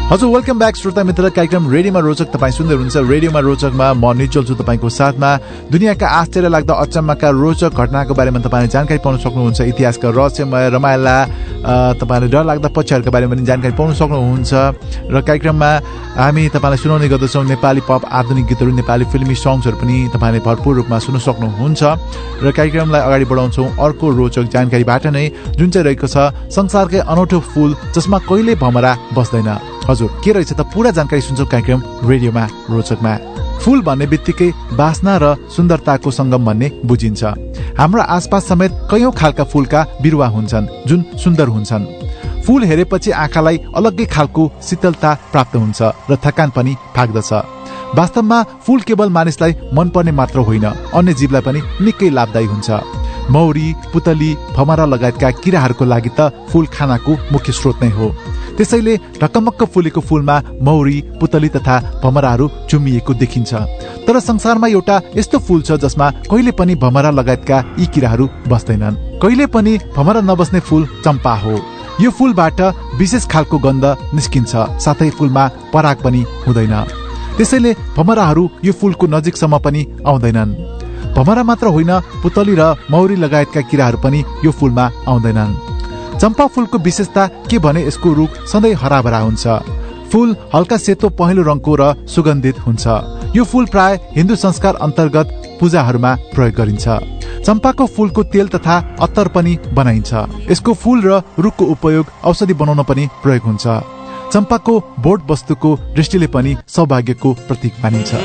हजुर welcome back श्रोता मित्र कार्यक्रम रेडियोमा रोचक तपाईँ सुन्दै हुनुहुन्छ। रेडियोमा रोचकमा म निश्चल छु तपाईको साथमा। दुनियाँका आश्चर्य लाग्दा अचम्मका रोचक घटनाको बारेमा तपाईले जानकारी पाउन सक्नुहुन्छ। इतिहासका रहस्यमय रमाइला तपाईले डर लाग्दा पक्षहरूको बारेमा पनि जानकारी पाउन सक्नुहुन्छ। र कार्यक्रममा हामी तपाईलाई सुनाउने गर्दछौँ नेपाली पप आधुनिक गीतहरू, नेपाली फिल्मी सङ्ग्सहरू पनि तपाईले भरपूर रूपमा सुन्न सक्नुहुन्छ। र कार्यक्रमलाई अगाडि बढाउँछौँ अर्को रोचक जानकारीबाट नै, जुन चाहिँ रहेको छ संसारकै अनौठो फूल जसमा कहिले भमरा बस्दैन। हजुर के रहेछ त पूरा जानकारी सुन्छौँ कार्यक्रम रेडियोमा रोचकमा। फूल भन्ने बित्तिकै वासना र सुन्दरताको सङ्गम भन्ने बुझिन्छ। हाम्रो आसपास समेत कयौं खालका फूलका बिरुवा हुन्छन् जुन सुन्दर हुन्छन्। फूल हेरेपछि आँखालाई अलग्गै खालको शीतलता प्राप्त हुन्छ र थकान पनि भाग्दछ। वास्तवमा फूल केवल मानिसलाई मनपर्ने मात्र होइन, अन्य जीवलाई पनि निकै लाभदायी हुन्छ। मौरी, पुतली, भमरा लगायतका किराहरूको लागि त फूल खानाको मुख्य स्रोत नै हो। त्यसैले ढकमक्क फुलेको फूलमा मौरी, पुतली तथा भमराहरू चुमिएको देखिन्छ। तर संसारमा एउटा यस्तो फूल छ जसमा कहिले पनि भमरा लगायतका यी किराहरू बस्दैनन्। कहिले पनि भमरा नबस्ने फूल चम्पा हो। यो फूलबाट विशेष खालको गन्ध निस्किन्छ, साथै फूलमा पराग पनि हुँदैन। त्यसैले भमराहरू यो फूलको नजिकसम्म पनि आउँदैनन्। भमरा मात्र होइन, पुतली र मौरी लगायतका किराहरू पनि यो फूलमा आउँदैनन्। चम्पा फूलको विशेषता के भने यसको रुख सधैँ हराभरा हुन्छ। फूल हल्का सेतो पहेँलो रङको र सुगन्धित हुन्छ। यो फूल प्राय हिन्दू संस्कार अन्तर्गत पूजाहरूमा प्रयोग गरिन्छ। चम्पाको फूलको तेल तथा अत्तर पनि बनाइन्छ। यसको फूल र रुखको उपयोग औषधि बनाउन पनि प्रयोग हुन्छ। चम्पाको बोट वस्तुको दृष्टिले पनि सौभाग्यको प्रतीक मानिन्छ।